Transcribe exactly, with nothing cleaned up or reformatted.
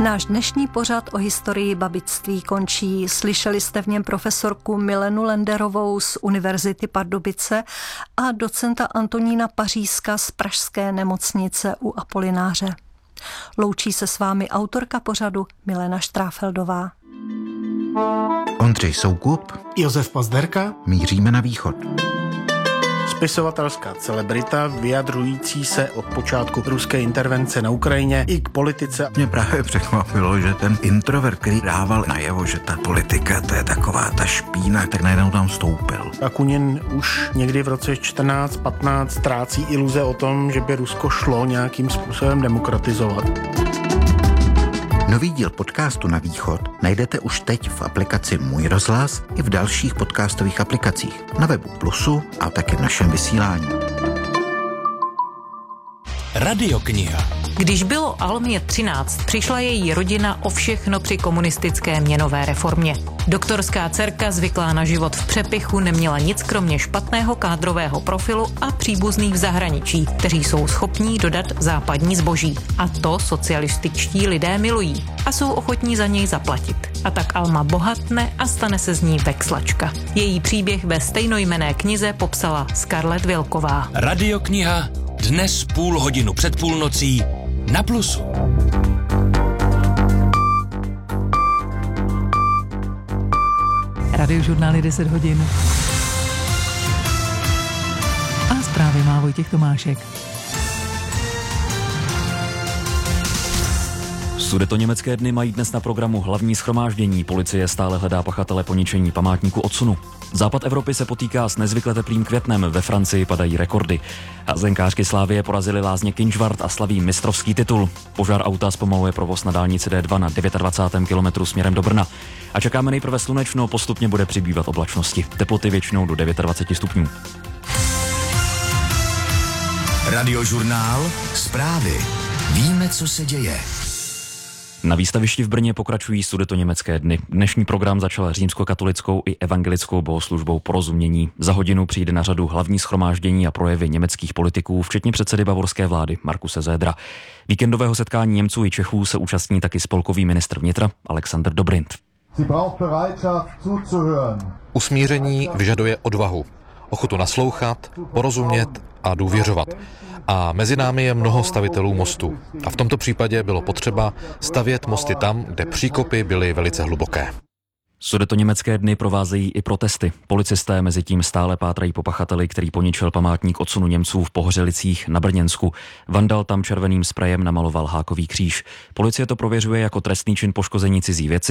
Náš dnešní pořad o historii babičství končí. Slyšeli jste v něm profesorku Milenu Lenderovou z Univerzity Pardubice a docenta Antonína Pařízka z Pražské nemocnice u Apolináře. Loučí se s vámi autorka pořadu Milena Štráfeldová. Ondřej Soukup, Josef Pozderka. Míříme na východ. Spisovatelská celebrita, vyjadřující se od počátku ruské intervence na Ukrajině i k politice. Mě právě překvapilo, že ten introvert, který dával najevo, že ta politika to je taková ta špína, tak najednou tam vstoupil. Bakunin už někdy v roce čtrnáct patnáct ztrácí iluze o tom, že by Rusko šlo nějakým způsobem demokratizovat. Nový díl podcastu Na východ najdete už teď v aplikaci Můj rozhlas i v dalších podcastových aplikacích, na webu Plusu a také v našem vysílání. Radiokniha. Když bylo Almě třináct, přišla její rodina o všechno při komunistické měnové reformě. Doktorská dcerka, zvyklá na život v přepichu, neměla nic kromě špatného kádrového profilu a příbuzných v zahraničí, kteří jsou schopní dodat západní zboží. A to socialističtí lidé milují a jsou ochotní za něj zaplatit. A tak Alma bohatne a stane se z ní vexlačka. Její příběh ve stejnojmenné knize popsala Scarlett Vilková. Radiokniha dnes půl hodinu před půlnocí na Plusu. Radiožurnály deset hodin. A zprávy má Vojtěch Tomášek. Sudetoněmecké dny mají dnes na programu hlavní shromáždění. Policie stále hledá pachatele poničení památníku odsunu. Západ Evropy se potýká s nezvykle teplým květnem, ve Francii padají rekordy. Házenkářky Slavie porazili lázně Kynžvart a slaví mistrovský titul. Požár auta zpomaluje provoz na dálnici D dva na dvacátém devátém kilometru směrem do Brna. A čekáme nejprve slunečno, postupně bude přibývat oblačnosti. Teploty většinou do dvacet devět stupňů. Radiožurnál, zprávy. Víme, co se děje. Na výstavišti v Brně pokračují Sudetoněmecké dny. Dnešní program začal římskokatolickou i evangelickou bohoslužbou Porozumění. Za hodinu přijde na řadu hlavní shromáždění a projevy německých politiků, včetně předsedy bavorské vlády Markuse Södera. Víkendového setkání Němců i Čechů se účastní taky spolkový ministr vnitra Alexander Dobrindt. Usmíření vyžaduje odvahu, ochotu naslouchat, porozumět a důvěřovat. A mezi námi je mnoho stavitelů mostů. A v tomto případě bylo potřeba stavět mosty tam, kde příkopy byly velice hluboké. Sudetoněmecké dny provázejí i protesty. Policisté mezi tím stále pátrají po pachateli, který poničil památník odsunu Němců v Pohořelicích na Brněnsku. Vandal tam červeným sprejem namaloval hákový kříž. Policie to prověřuje jako trestný čin poškození cizí věci